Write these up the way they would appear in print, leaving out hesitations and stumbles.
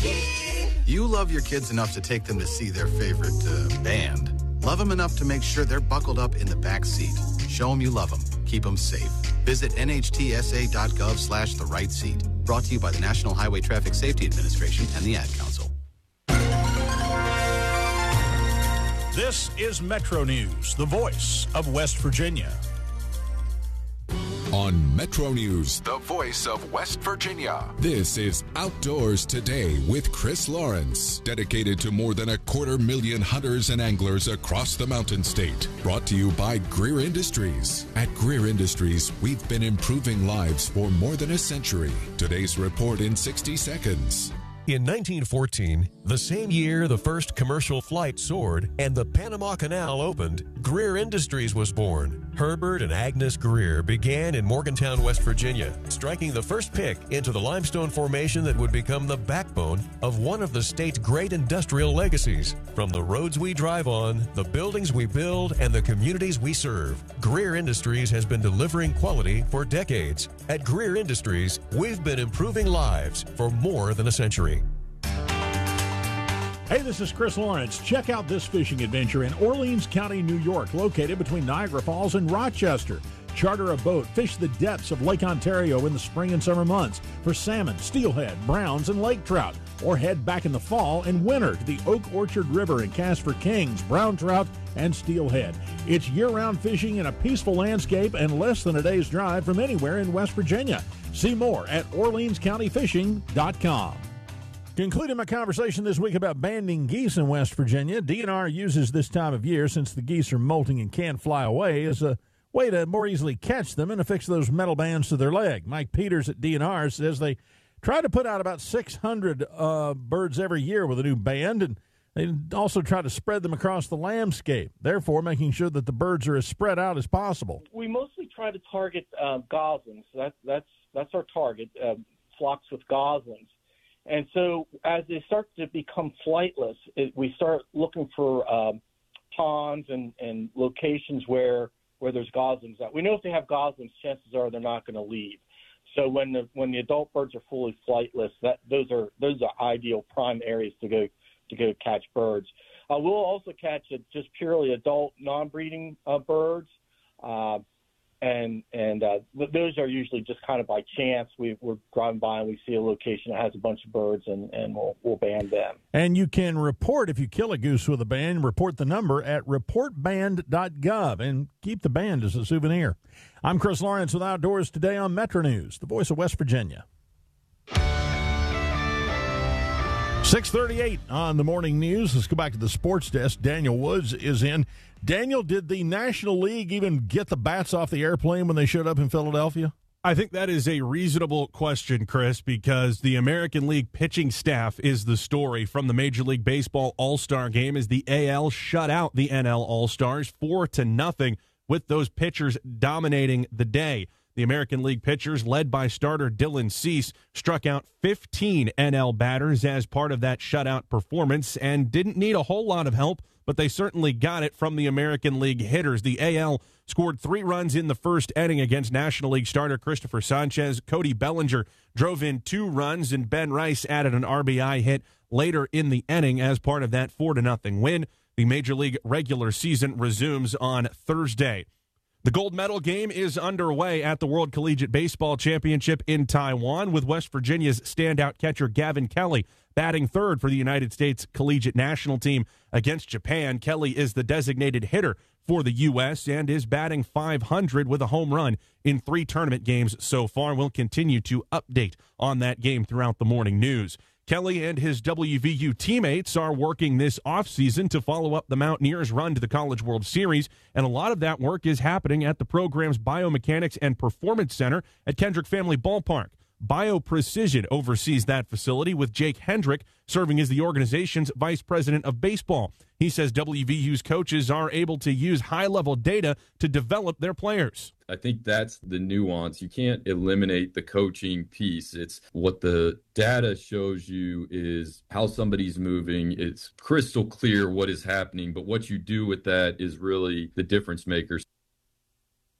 You love your kids enough to take them to see their favorite band. Love them enough to make sure they're buckled up in the back seat. Show them you love them. Keep them safe. Visit nhtsa.gov/the right seat. Brought to you by the National Highway Traffic Safety Administration and the Ad Council. This is Metro News, the voice of West Virginia. On Metro News, the voice of West Virginia. This is Outdoors Today with Chris Lawrence, dedicated to more than 250,000 hunters and anglers across the Mountain State. Brought to you by Greer Industries. At Greer Industries, we've been improving lives for more than a century. Today's report in 60 seconds. In 1914, the same year the first commercial flight soared and the Panama Canal opened, Greer Industries was born. Herbert and Agnes Greer began in Morgantown, West Virginia, striking the first pick into the limestone formation that would become the backbone of one of the state's great industrial legacies. From the roads we drive on, the buildings we build, and the communities we serve, Greer Industries has been delivering quality for decades. At Greer Industries, we've been improving lives for more than a century. Hey, this is Chris Lawrence. Check out this fishing adventure in Orleans County, New York, located between Niagara Falls and Rochester. Charter a boat, fish the depths of Lake Ontario in the spring and summer months for salmon, steelhead, browns, and lake trout. Or head back in the fall and winter to the Oak Orchard River and cast for kings, brown trout, and steelhead. It's year-round fishing in a peaceful landscape and less than a day's drive from anywhere in West Virginia. See more at OrleansCountyFishing.com. Concluding my conversation this week about banding geese in West Virginia, DNR uses this time of year, since the geese are molting and can't fly away, as a way to more easily catch them and affix those metal bands to their leg. Mike Peters at DNR says they try to put out about 600 birds every year with a new band, and they also try to spread them across the landscape, therefore making sure that the birds are as spread out as possible. We mostly try to target goslings. That's our target, flocks with goslings. And so as they start to become flightless, we start looking for ponds and locations where there's goslings out. We know if they have goslings, chances are they're not going to leave. So when the adult birds are fully flightless, those are ideal prime areas to go catch birds. We'll also catch just purely adult non-breeding birds. And those are usually just kind of by chance. We're driving by and we see a location that has a bunch of birds, and we'll band them. And you can report if you kill a goose with a band. Report the number at reportband.gov and keep the band as a souvenir. I'm Chris Lawrence with Outdoors Today on Metro News, the voice of West Virginia. 6:38 on the morning news. Let's go back to the sports desk. Daniel Woods is in. Daniel, did the National League even get the bats off the airplane when they showed up in Philadelphia? I think that is a reasonable question, Chris, because the American League pitching staff is the story from the Major League Baseball All-Star game as the AL shut out the NL All-Stars 4-0 with those pitchers dominating the day. The American League pitchers, led by starter Dylan Cease, struck out 15 NL batters as part of that shutout performance and didn't need a whole lot of help, but they certainly got it from the American League hitters. The AL scored 3 runs in the first inning against National League starter Christopher Sanchez. Cody Bellinger drove in 2 runs, and Ben Rice added an RBI hit later in the inning as part of that 4-0 win. The Major League regular season resumes on Thursday. The gold medal game is underway at the World Collegiate Baseball Championship in Taiwan, with West Virginia's standout catcher Gavin Kelly batting third for the United States Collegiate National Team against Japan. Kelly is the designated hitter for the U.S. and is batting .500 with a home run in 3 tournament games so far. We'll continue to update on that game throughout the morning news. Kelly and his WVU teammates are working this offseason to follow up the Mountaineers' run to the College World Series, and a lot of that work is happening at the program's Biomechanics and Performance Center at Kendrick Family Ballpark. BioPrecision oversees that facility, with Jake Hendrick serving as the organization's vice president of baseball. He says WVU's coaches are able to use high-level data to develop their players. I think that's the nuance. You can't eliminate the coaching piece. It's what the data shows you is how somebody's moving. It's crystal clear what is happening, but what you do with that is really the difference maker.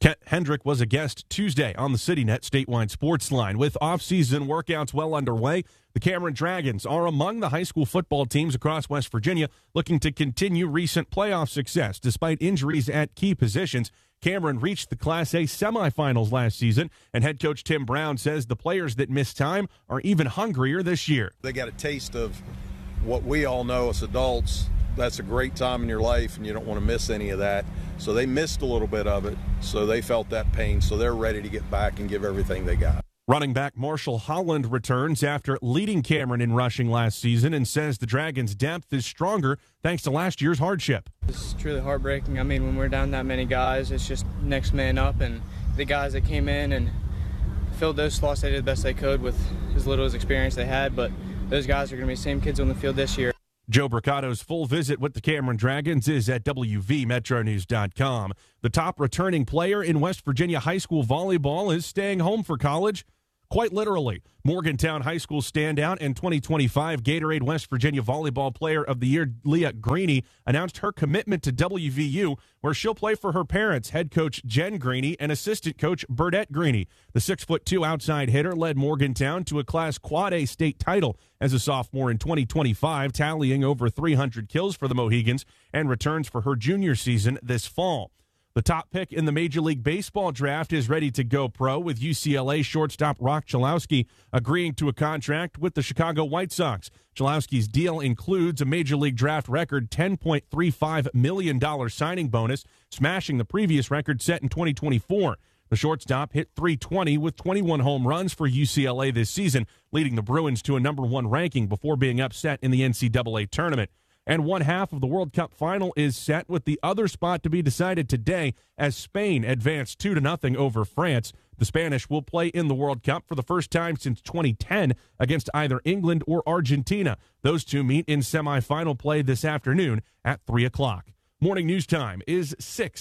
Kent Hendrick was a guest Tuesday on the CityNet Statewide Sports Line. With off-season workouts well underway, the Cameron Dragons are among the high school football teams across West Virginia looking to continue recent playoff success. Despite injuries at key positions, Cameron reached the Class A semifinals last season, and head coach Tim Brown says the players that missed time are even hungrier this year. They got a taste of what we all know as adults. That's a great time in your life, and you don't want to miss any of that. So they missed a little bit of it, so they felt that pain, so they're ready to get back and give everything they got. Running back Marshall Holland returns after leading Cameron in rushing last season and says the Dragons' depth is stronger thanks to last year's hardship. It's truly heartbreaking. I mean, when we're down that many guys, it's just next man up, and the guys that came in and filled those slots, they did the best they could with as little as experience they had, but those guys are going to be the same kids on the field this year. Joe Bricato's full visit with the Cameron Dragons is at WVMetroNews.com. The top returning player in West Virginia high school volleyball is staying home for college. Quite literally, Morgantown High School standout and 2025 Gatorade West Virginia Volleyball Player of the Year Leah Greeny announced her commitment to WVU, where she'll play for her parents, head coach Jen Greeny and assistant coach Burdette Greeny. The 6'2" outside hitter led Morgantown to a Class Quad A state title as a sophomore in 2025, tallying over 300 kills for the Mohegans, and returns for her junior season this fall. The top pick in the Major League Baseball draft is ready to go pro, with UCLA shortstop Rock Chalowski agreeing to a contract with the Chicago White Sox. Chalowski's deal includes a Major League Draft record $10.35 million signing bonus, smashing the previous record set in 2024. The shortstop hit .320 with 21 home runs for UCLA this season, leading the Bruins to a number 1 ranking before being upset in the NCAA tournament. And one half of the World Cup final is set, with the other spot to be decided today as Spain advanced 2-0 over France. The Spanish will play in the World Cup for the first time since 2010 against either England or Argentina. Those two meet in semifinal play this afternoon at 3 o'clock. Morning news time is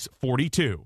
6:42.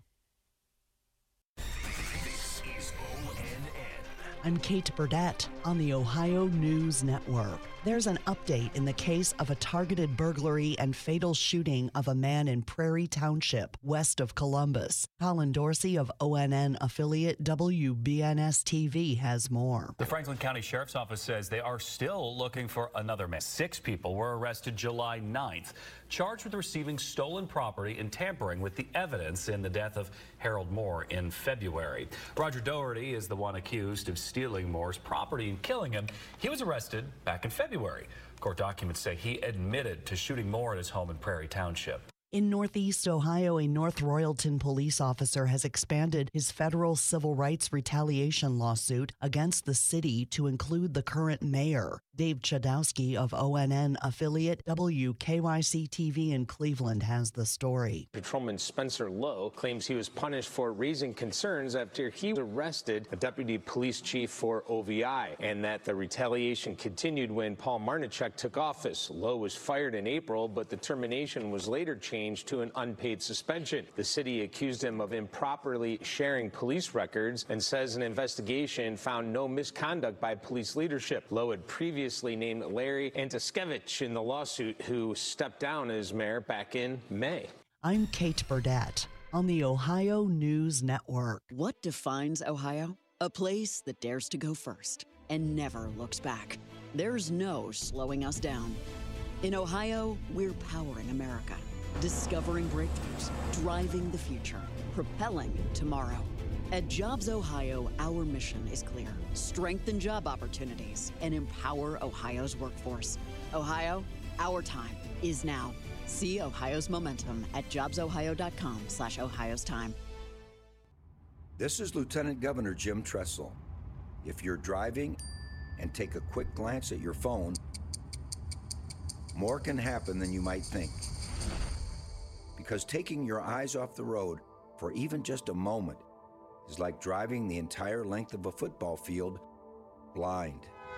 I'm Kate Burdette on the Ohio News Network. There's an update in the case of a targeted burglary and fatal shooting of a man in Prairie Township, west of Columbus. Colin Dorsey of ONN affiliate WBNS-TV has more. The Franklin County Sheriff's Office says they are still looking for another man. 6 people were arrested July 9th, charged with receiving stolen property and tampering with the evidence in the death of Harold Moore in February. Roger Doherty is the one accused of stealing Moore's property and killing him. He was arrested back in February. Court documents say he admitted to shooting Moore at his home in Prairie Township. In Northeast Ohio, a North Royalton police officer has expanded his federal civil rights retaliation lawsuit against the city to include the current mayor. Dave Chudowski of ONN affiliate WKYC-TV in Cleveland has the story. Patrolman Spencer Lowe claims he was punished for raising concerns after he arrested a deputy police chief for OVI, and that the retaliation continued when Paul Marnichek took office. Lowe was fired in April, but the termination was later changed to an unpaid suspension. The city accused him of improperly sharing police records and says an investigation found no misconduct by police leadership. Lowe had previously named Larry Antiskevich in the lawsuit, who stepped down as mayor back in May. I'm Kate Burdette on the Ohio News Network. What defines Ohio? A place that dares to go first and never looks back. There's no slowing us down. In Ohio, we're powering America. Discovering breakthroughs, driving the future, propelling tomorrow. At Jobs Ohio, our mission is clear. Strengthen job opportunities and empower Ohio's workforce. Ohio, our time is now. See Ohio's momentum at jobsohio.com/Ohio's time. This is Lieutenant Governor Jim Tressel. If you're driving and take a quick glance at your phone, more can happen than you might think. Because taking your eyes off the road for even just a moment is like driving the entire length of a football field blind.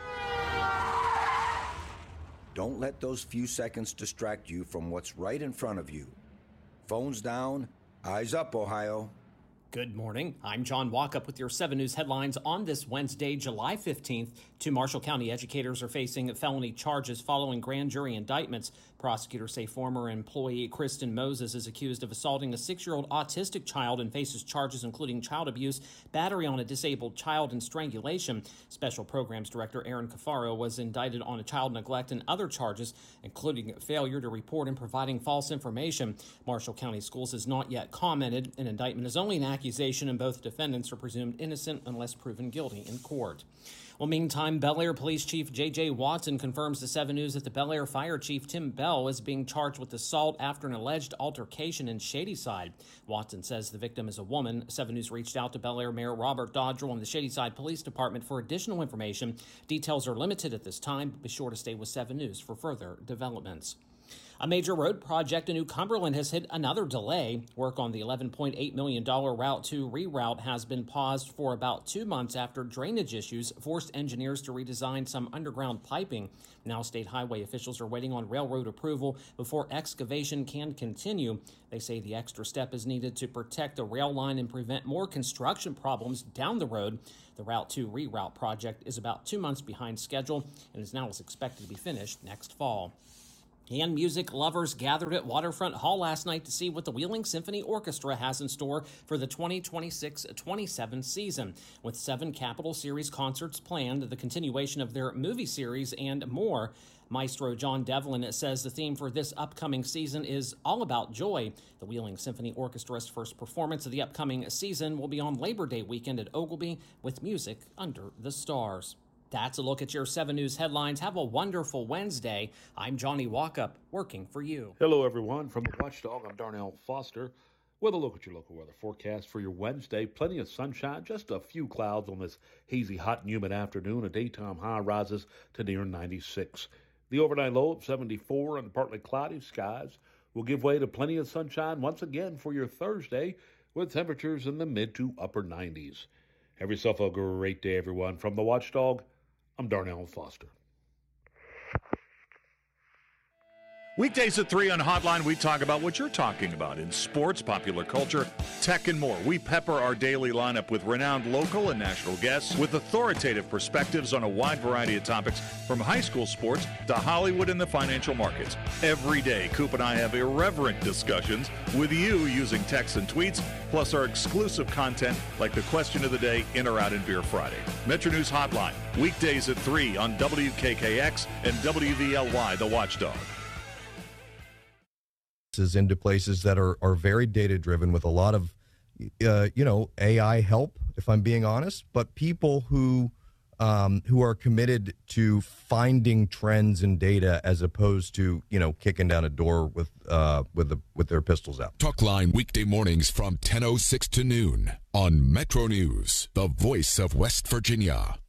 Don't let those few seconds distract you from what's right in front of you. Phones down, eyes up, Ohio. Good morning. I'm John Walkup with your 7 News headlines on this Wednesday, July 15th. 2 Marshall County educators are facing felony charges following grand jury indictments. Prosecutors say former employee Kristen Moses is accused of assaulting a 6-year-old autistic child and faces charges including child abuse, battery on a disabled child, and strangulation. Special Programs Director Aaron Cafaro was indicted on a child neglect and other charges, including failure to report and providing false information. Marshall County Schools has not yet commented. An indictment is only an accusation, and both defendants are presumed innocent unless proven guilty in court. Well, meantime, Bel Air Police Chief J.J. Watson confirms to 7 News that the Bel Air Fire Chief Tim Bell is being charged with assault after an alleged altercation in Shadyside. Watson says the victim is a woman. 7 News reached out to Bel Air Mayor Robert Dodrell and the Shadyside Police Department for additional information. Details are limited at this time, but be sure to stay with 7 News for further developments. A major road project in New Cumberland has hit another delay. Work on the $11.8 million Route 2 reroute has been paused for about 2 months after drainage issues forced engineers to redesign some underground piping. Now state highway officials are waiting on railroad approval before excavation can continue. They say the extra step is needed to protect the rail line and prevent more construction problems down the road. The Route 2 reroute project is about 2 months behind schedule and is now expected to be finished next fall. And music lovers gathered at Waterfront Hall last night to see what the Wheeling Symphony Orchestra has in store for the 2026-27 season. With 7 Capitol Series concerts planned, the continuation of their movie series, and more. Maestro John Devlin says the theme for this upcoming season is all about joy. The Wheeling Symphony Orchestra's first performance of the upcoming season will be on Labor Day weekend at Oglebay with Music Under the Stars. That's a look at your 7 News headlines. Have a wonderful Wednesday. I'm Johnny Walkup, working for you. Hello, everyone. From the Watchdog, I'm Darnell Foster with a look at your local weather forecast for your Wednesday. Plenty of sunshine, just a few clouds on this hazy, hot, and humid afternoon. A daytime high rises to near 96. The overnight low of 74 and partly cloudy skies will give way to plenty of sunshine once again for your Thursday with temperatures in the mid to upper 90s. Have yourself a great day, everyone. From the Watchdog, I'm Darnell Foster. Weekdays at 3 on Hotline, we talk about what you're talking about in sports, popular culture, tech, and more. We pepper our daily lineup with renowned local and national guests with authoritative perspectives on a wide variety of topics, from high school sports to Hollywood and the financial markets. Every day, Coop and I have irreverent discussions with you using texts and tweets, plus our exclusive content like the question of the day, In or Out in Beer Friday. Metro News Hotline, weekdays at 3 on WKKX and WVLY, The Watchdog. Into places that are very data driven with a lot of AI help, if I'm being honest, but people who are committed to finding trends in data as opposed to kicking down a door with their pistols out. Talkline weekday mornings from 10:06 to noon on Metro News, the voice of West Virginia.